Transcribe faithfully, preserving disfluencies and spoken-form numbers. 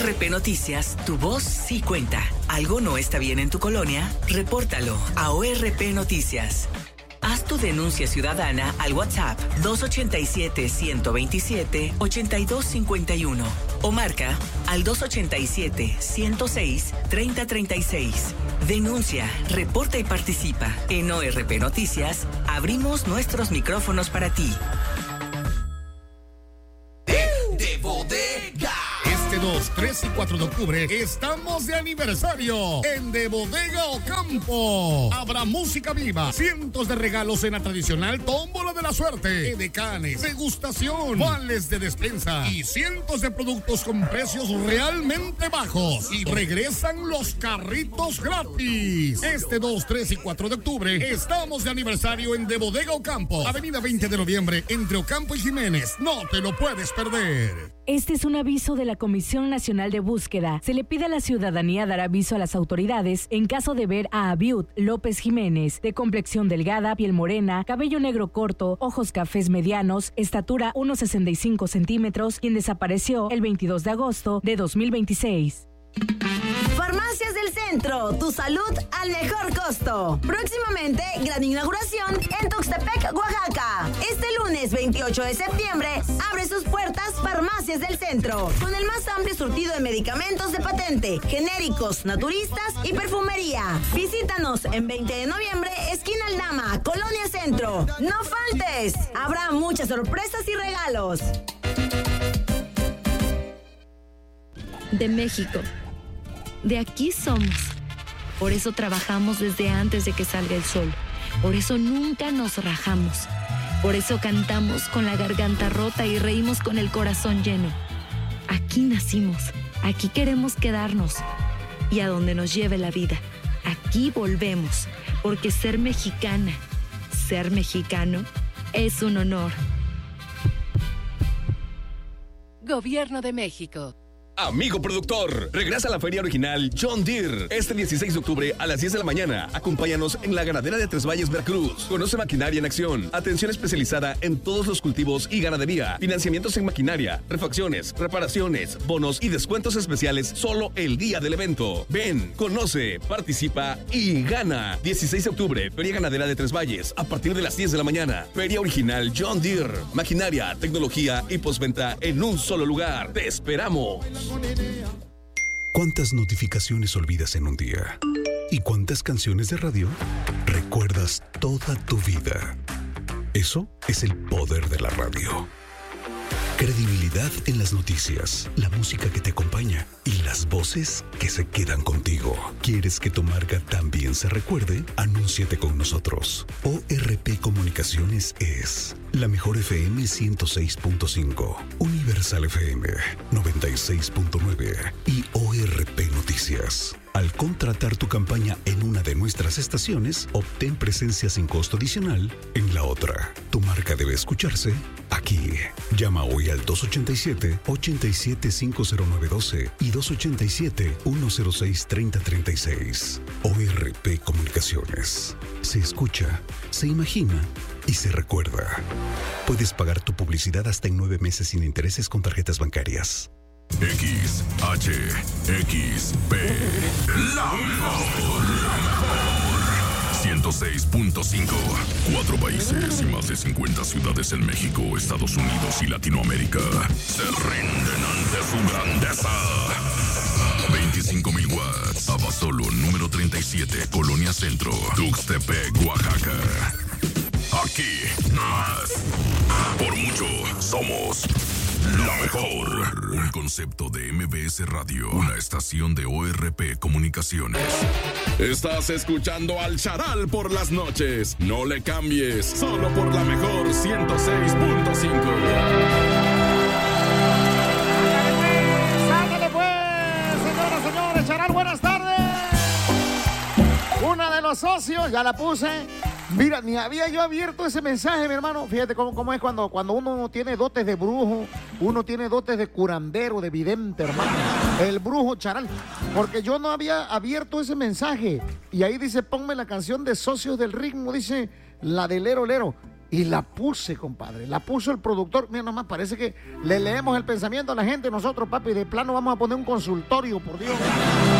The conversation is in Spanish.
R P Noticias, tu voz sí cuenta. ¿Algo no está bien en tu colonia? Repórtalo a O R P Noticias. Haz tu denuncia ciudadana al WhatsApp dos ochenta y siete, ciento veintisiete, ochenta y dos cincuenta y uno o marca al dos ochenta y siete, ciento seis, treinta treinta y seis. Denuncia, reporta y participa. En O R P Noticias abrimos nuestros micrófonos para ti. De Bodega. Este dos, tres y cuatro de octubre estamos de aniversario en De Bodega Ocampo. Habrá música viva, cientos de regalos en la tradicional tómbola de la suerte, edecanes, degustación, vales de despensa y cientos de productos con precios realmente bajos. Y regresan los carritos gratis. Este dos, tres y cuatro de octubre estamos de aniversario en De Bodega Ocampo, avenida veinte de noviembre, entre Ocampo y Jiménez. No te lo puedes perder. Este es un aviso de la Comisión Nacional de Búsqueda. Se le pide a la ciudadanía dar aviso a las autoridades en caso de ver a Abiud López Jiménez, de complexión delgada, piel morena, cabello negro corto, ojos cafés medianos, estatura uno sesenta y cinco centímetros, quien desapareció el veintidós de agosto de dos mil veintiséis. Farmacias del Centro, tu salud al mejor costo. Próximamente, gran inauguración en Tuxtepec, Oaxaca. Este lunes veintiocho de septiembre, abre sus puertas Farmacias del Centro, con el más amplio surtido de medicamentos de patente, genéricos, naturistas y perfumería. Visítanos en veinte de noviembre, esquina Aldama, Colonia Centro. No faltes, habrá muchas sorpresas y regalos. De México. De aquí somos. Por eso trabajamos desde antes de que salga el sol. Por eso nunca nos rajamos. Por eso cantamos con la garganta rota y reímos con el corazón lleno. Aquí nacimos. Aquí queremos quedarnos. Y a donde nos lleve la vida. Aquí volvemos. Porque ser mexicana, ser mexicano, es un honor. Gobierno de México. Amigo productor, regresa a la feria original John Deere este dieciséis de octubre a las diez de la mañana. Acompáñanos en la ganadera de Tres Valles, Veracruz. Conoce maquinaria en acción, atención especializada en todos los cultivos y ganadería, financiamientos en maquinaria, refacciones, reparaciones, bonos y descuentos especiales solo el día del evento. Ven, conoce, participa y gana. dieciséis de octubre, Feria Ganadera de Tres Valles, a partir de las diez de la mañana. Feria original John Deere, maquinaria, tecnología y postventa en un solo lugar. ¡Te esperamos! ¿Cuántas notificaciones olvidas en un día? ¿Y cuántas canciones de radio recuerdas toda tu vida? Eso es el poder de la radio. Credibilidad en las noticias, la música que te acompaña y las voces que se quedan contigo. ¿Quieres que tu marca también se recuerde? Anúnciate con nosotros. O R P Comunicaciones es la mejor F M ciento seis punto cinco, Universal F M noventa y seis punto nueve y O R P Noticias. Al contratar tu campaña en una de nuestras estaciones, obtén presencia sin costo adicional en la otra. Tu marca debe escucharse aquí. Llama hoy al dos ochenta y siete, ochenta y siete, cincuenta y nueve doce y dos ochenta y siete, ciento seis, treinta treinta y seis. O R P Comunicaciones. Se escucha, se imagina y se recuerda. Puedes pagar tu publicidad hasta en nueve meses sin intereses con tarjetas bancarias. X, H, X, P, la mejor, la mejor. ciento seis punto cinco. Cuatro países y más de cincuenta ciudades en México, Estados Unidos y Latinoamérica se rinden ante su grandeza. veinticinco mil watts. Abasolo, número treinta y siete, Colonia Centro, Tuxtepec, Oaxaca. Aquí, más. Por mucho, somos la mejor. Un concepto de M B S Radio, una estación de O R P Comunicaciones. Estás escuchando al Charal por las noches. No le cambies, solo por la mejor ciento seis punto cinco. ¡Sáquele pues, señoras y señores! Charal, buenas tardes. Una de los socios, ya la puse. Mira, ni había yo abierto ese mensaje, mi hermano. Fíjate cómo, cómo es cuando, cuando uno tiene dotes de brujo, uno tiene dotes de curandero, de vidente, hermano. El brujo Charal. Porque yo no había abierto ese mensaje. Y ahí dice, ponme la canción de Socios del Ritmo, dice la de Lero Lero. Y la puse, compadre. La puso el productor. Mira, nomás parece que le leemos el pensamiento a la gente nosotros, papi. De plano vamos a poner un consultorio, por Dios.